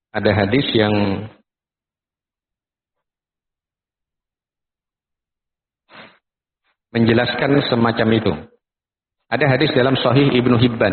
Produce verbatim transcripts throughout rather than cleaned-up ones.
ada hadis yang menjelaskan semacam itu. Ada hadis dalam Sahih Ibnu Hibban.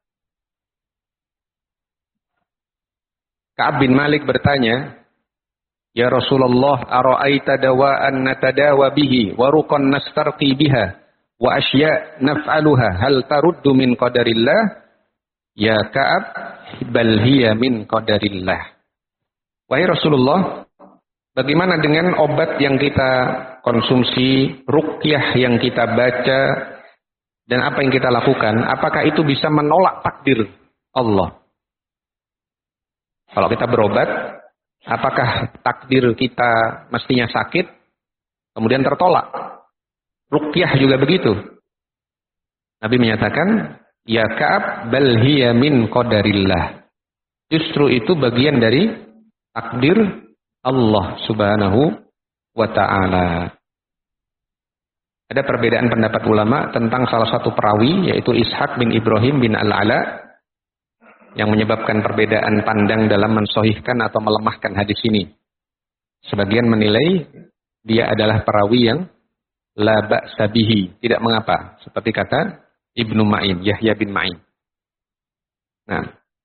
Ka'ab bin Malik bertanya, "Ya Rasulullah, ara'aita dawa'an natadawa bihi wa ruqan nastarqi biha wa asya' naf'aluha hal taruddu min qadarillah?" Ya Ka'ab, bal hiya min qadarillah. Wahai Rasulullah, bagaimana dengan obat yang kita konsumsi, ruqyah yang kita baca, dan apa yang kita lakukan? Apakah itu bisa menolak takdir Allah? Kalau kita berobat, apakah takdir kita mestinya sakit, kemudian tertolak? Ruqyah juga begitu. Nabi menyatakan, ya Ka'ab, bal hiya min qadarillah. Justru itu bagian dari takdir Allah subhanahu wa ta'ala. Ada perbedaan pendapat ulama tentang salah satu perawi, yaitu Ishaq bin Ibrahim bin Al-Ala, yang menyebabkan perbedaan pandang dalam mensahihkan atau melemahkan hadis ini. Sebagian menilai dia adalah perawi yang la ba'sa bihi, tidak mengapa, seperti kata Ibnu Ma'in, Yahya bin Ma'in. Nah,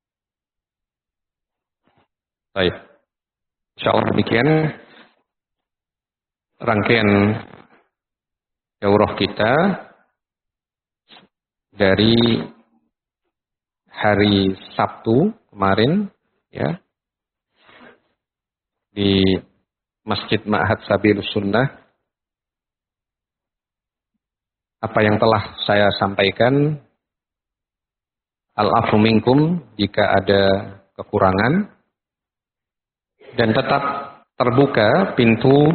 baik. Insyaallah demikian rangkaian daurah kita dari hari Sabtu kemarin, ya, di Masjid Ma'had Sabilus Sunnah. Apa yang telah saya sampaikan, al-afu minkum jika ada kekurangan, dan tetap terbuka pintu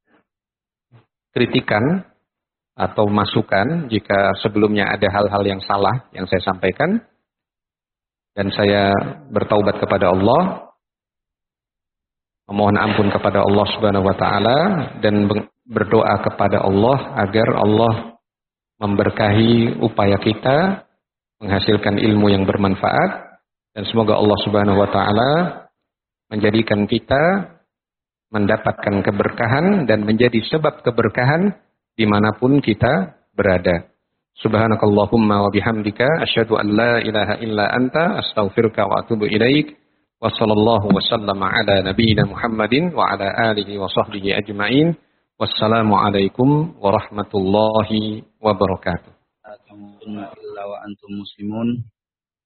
kritikan atau masukan jika sebelumnya ada hal-hal yang salah yang saya sampaikan. Dan saya bertaubat kepada Allah, memohon ampun kepada Allah Subhanahu wa taala, dan berdoa kepada Allah agar Allah memberkahi upaya kita menghasilkan ilmu yang bermanfaat, dan semoga Allah Subhanahu wa taala menjadikan kita mendapatkan keberkahan dan menjadi sebab keberkahan dimanapun kita berada. Subhanakallahumma wa bihamdika asyhadu an la ilaha illa anta astaghfiruka wa atubu ilaik. Wa sallallahu wa sallama ala nabiyyina Muhammadin wa ala alihi wa sahbihi ajma'in. Wassalamu alaikum warahmatullahi wabarakatuh. Illa wa antum muslimun.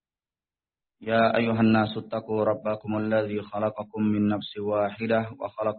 Ya ayuhan nasu taqu rabbakumul ladzi khalaqakum min nafsin wahidah wa khalaqa